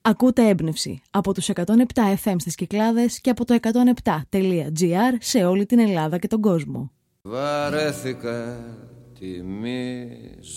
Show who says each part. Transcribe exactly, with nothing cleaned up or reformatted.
Speaker 1: Ακούτε Έμπνευση από τους εκατόν επτά εφ εμ στις Κυκλάδες και από το εκατόν επτά τελεία τζι άρ σε όλη την Ελλάδα και τον κόσμο.
Speaker 2: Βαρέθηκα τη μη